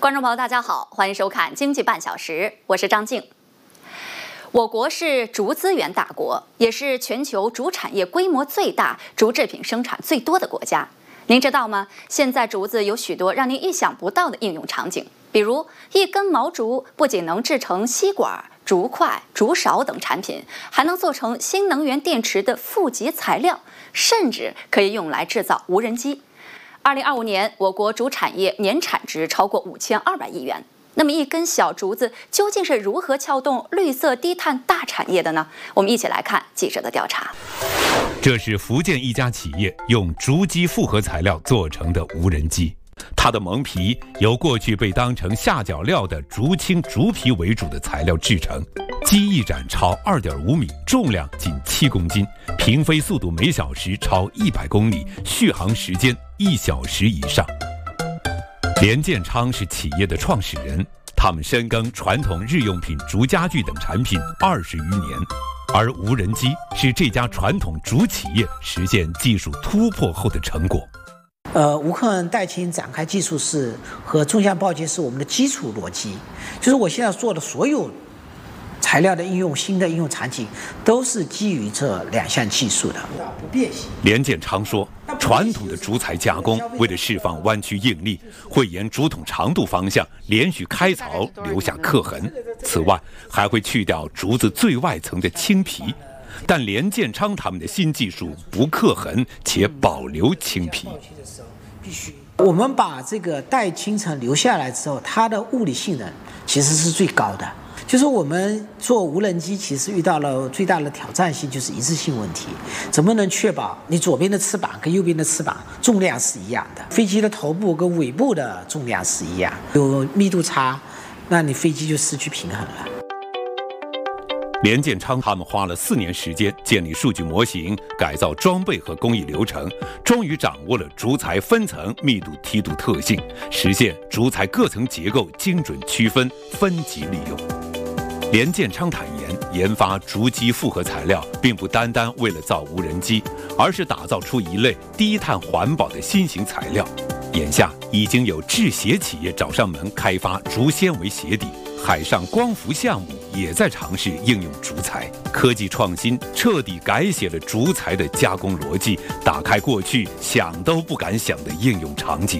观众朋友，大家好，欢迎收看《经济半小时》，我是张静。我国是竹资源大国，也是全球竹产业规模最大、竹制品生产最多的国家。您知道吗？现在竹子有许多让您意想不到的应用场景，比如一根毛竹不仅能制成吸管、竹筷、竹勺等产品，还能做成新能源电池的负极材料，甚至可以用来制造无人机。2025年，我国竹产业年产值超过5200亿元。那么，一根小竹子究竟是如何撬动绿色低碳大产业的呢？我们一起来看记者的调查。 这是福建一家企业用竹基复合材料做成的无人机，它的蒙皮由过去被当成下脚料的竹青、竹皮为主的材料制成。机翼展超2.5米，重量近7公斤，平飞速度每小时超100公里，续航时间1小时以上。连建昌是企业的创始人，他们深耕传统日用品竹家具等产品20余年，而无人机是这家传统竹企业实现技术突破后的成果。 无刻痕代清展开技术是和纵向报接是我们的基础逻辑，就是我现在做的所有材料的应用，新的应用场景都是基于这2项技术的，不变形。 连建昌说，传统的竹材加工为了释放弯曲应力，会沿竹筒长度方向连续开槽，留下刻痕。此外，还会去掉竹子最外层的青皮。但连建昌他们的新技术不刻痕且保留青皮。 我们把这个代清层留下来之后，它的物理性能其实是最高的。就是我们做无人机，其实遇到了最大的挑战性，就是一致性问题。怎么能确保你左边的翅膀跟右边的翅膀重量是一样的？飞机的头部跟尾部的重量是一样，有密度差，那你飞机就失去平衡了。 连建昌他们花了4年时间建立数据模型，改造装备和工艺流程，终于掌握了竹材分层密度梯度特性，实现竹材各层结构精准区分、分级利用。连建昌坦言，研发竹基复合材料并不单单为了造无人机，而是打造出一类低碳环保的新型材料。眼下已经有制鞋企业找上门开发竹纤维鞋底，海上光伏项目也在尝试应用竹材。科技创新彻底改写了竹材的加工逻辑，打开过去想都不敢想的应用场景。